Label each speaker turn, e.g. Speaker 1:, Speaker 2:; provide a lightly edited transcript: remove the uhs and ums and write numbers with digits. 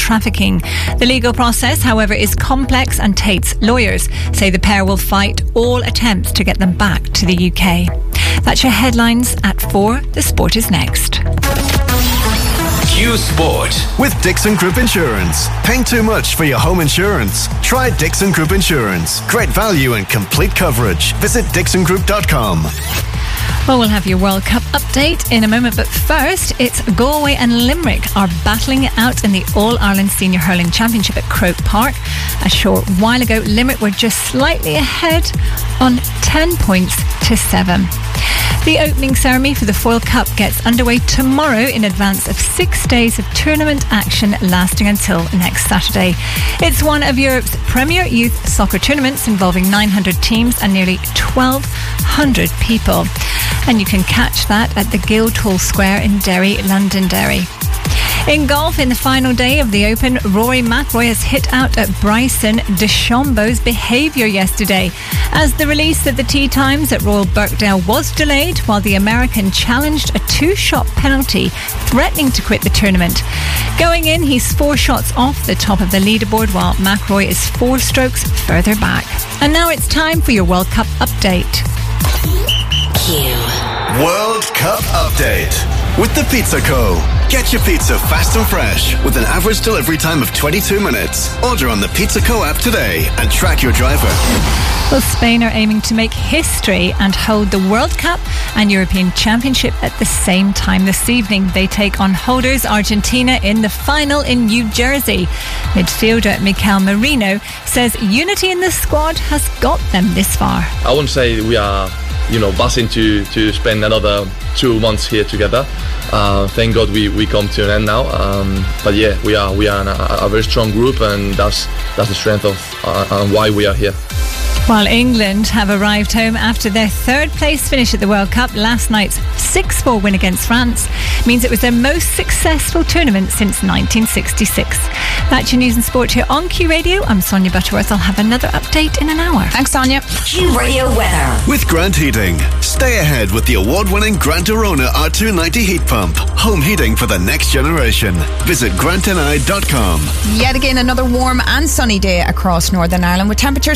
Speaker 1: trafficking. The legal process, however, is complex, and Tate's lawyers say the pair will fight all attempts to get them back to the UK. That's your headlines at 4. The sport is next.
Speaker 2: Q Sport
Speaker 3: with Dixon Group Insurance. Paying too much for your home insurance? Try Dixon Group Insurance. Great value and complete coverage. Visit dixongroup.com.
Speaker 1: Well, we'll have your World Cup update in a moment, but first, it's Galway and Limerick are battling it out in the All-Ireland Senior Hurling Championship at Croke Park. A short while ago, Limerick were just slightly ahead on 10 points to 7. The opening ceremony for the Foyle Cup gets underway tomorrow in advance of 6 days of tournament action lasting until next Saturday. It's one of Europe's premier youth soccer tournaments involving 900 teams and nearly 1,200 people. And you can catch that at the Guildhall Square in Derry, Londonderry. In golf, in the final day of the Open, Rory McIlroy has hit out at Bryson DeChambeau's behaviour yesterday, as the release of the tee times at Royal Birkdale was delayed while the American challenged a 2-shot penalty, threatening to quit the tournament. Going in, he's 4 shots off the top of the leaderboard, while McIlroy is 4 strokes further back. And now it's time for your World Cup update.
Speaker 3: World Cup update with the Pizza Co. Get your pizza fast and fresh with an average delivery time of 22 minutes. Order on the Pizza Co app today and track your driver.
Speaker 1: Well, Spain are aiming to make history and hold the World Cup and European Championship at the same time this evening. They take on holders Argentina in the final in New Jersey. Midfielder Mikel Merino says unity in the squad has got them this far.
Speaker 4: I wouldn't say we are buzzing to spend another 2 months here together. Thank God we come to an end now. But yeah, we are a very strong group, and that's the strength of and why we are here.
Speaker 1: While England have arrived home after their 3rd place finish at the World Cup, last night's 6-4 win against France means it was their most successful tournament since 1966. That's your news and sport here on Q Radio. I'm Sonia Butterworth. I'll have another update in an hour.
Speaker 5: Thanks, Sonia.
Speaker 6: Q Radio weather.
Speaker 3: With Grant Heating. Stay ahead with the award-winning Grant Arona R290 heat pump. Home heating for the next generation. Visit grantni.com.
Speaker 5: Yet again, another warm and sunny day across Northern Ireland, with temperatures